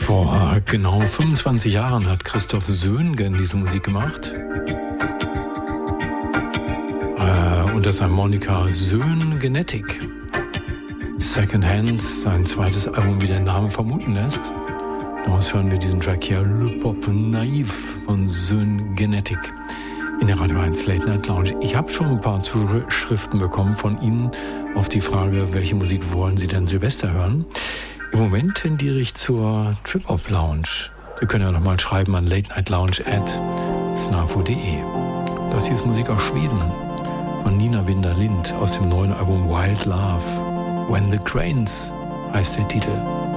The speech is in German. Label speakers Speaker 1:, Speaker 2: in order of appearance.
Speaker 1: Vor genau 25 Jahren hat Christoph Söhngen diese Musik gemacht. Unter seinem Moniker Söhngenetic. Second Hand, sein zweites Album, wie der Name vermuten lässt. Daraus hören wir diesen Track hier, Le Pop Naïf von Söhngenetic. In der Radio 1 Late Night Lounge. Ich habe schon ein paar Zuschriften bekommen von Ihnen auf die Frage, welche Musik wollen Sie denn Silvester hören? Im Moment tendiere ich zur Trip-Hop Lounge. Sie können ja noch mal schreiben an latenightlounge@snafu.de. Das hier ist Musik aus Schweden von Nina Winter-Lind aus dem neuen Album Wild Love. When the Cranes heißt der Titel.